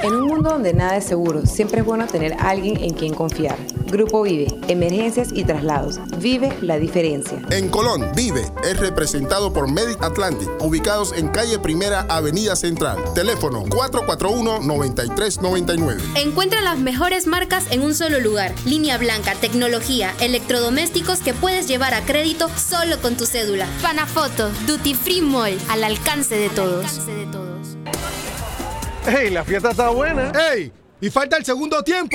En un mundo donde nada es seguro, siempre es bueno tener a alguien en quien confiar. Grupo Vive, emergencias y traslados. Vive la diferencia. En Colón, Vive es representado por Medic Atlantic, ubicados en calle Primera, Avenida Central. Teléfono 441-9399. Encuentra las mejores marcas en un solo lugar. Línea blanca, tecnología, electrodomésticos que puedes llevar a crédito solo con tu cédula. Panafoto, Duty Free Mall, al alcance de todos. ¡Ey, la fiesta está buena! ¡Ey! Y falta el segundo tiempo.